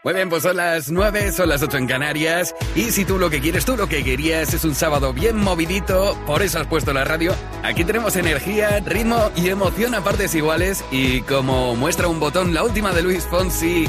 Muy bien, pues son las 9, son las 8 en Canarias. Y si tú lo que quieres, tú lo que querías es un sábado bien movidito, por eso has puesto la radio. Aquí tenemos energía, ritmo y emoción a partes iguales. Y como muestra un botón, la última de Luis Fonsi,